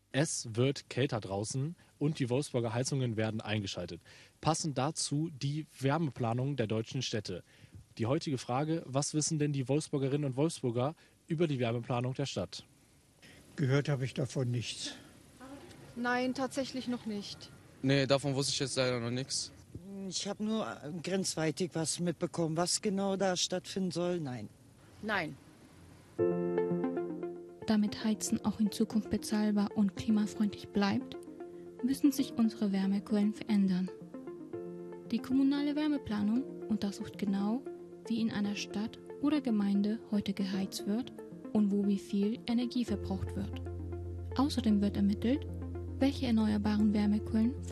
Es wird kälter draußen und die Wolfsburger Heizungen werden eingeschaltet. Passend dazu die Wärmeplanung der deutschen Städte. Die heutige Frage: Was wissen denn die Wolfsburgerinnen und Wolfsburger über die Wärmeplanung der Stadt? Gehört habe ich davon nichts. Nein, tatsächlich noch nicht. Nee, davon wusste ich jetzt leider noch nichts. Ich habe nur grenzweitig was mitbekommen. Was genau da stattfinden soll, nein. Nein. Damit Heizen auch in Zukunft bezahlbar und klimafreundlich bleibt, müssen sich unsere Wärmequellen verändern. Die kommunale Wärmeplanung untersucht genau, wie in einer Stadt oder Gemeinde heute geheizt wird und wo wie viel Energie verbraucht wird. Außerdem wird ermittelt, welche erneuerbaren Wärmequellen